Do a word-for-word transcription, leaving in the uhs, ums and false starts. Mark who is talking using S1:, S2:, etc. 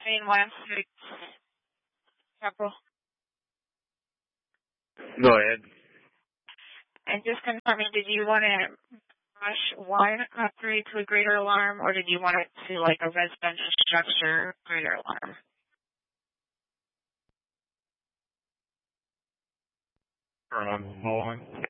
S1: Main one six Capital.
S2: Go ahead.
S1: And just confirming, did you want to rush one upgrade to a greater alarm, or did you want it to like a residential structure greater alarm?
S2: Turn on the line.